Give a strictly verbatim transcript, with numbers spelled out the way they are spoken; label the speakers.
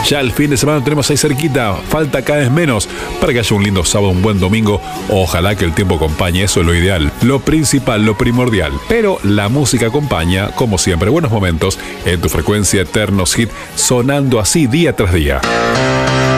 Speaker 1: Ya el fin de semana lo tenemos ahí cerquita, falta cada vez menos para que haya un lindo sábado, un buen domingo. Ojalá que el tiempo acompañe, eso es lo ideal, lo principal, lo primordial. Pero la música acompaña, como siempre, buenos momentos en tu frecuencia Eternos Hit, sonando así día tras día.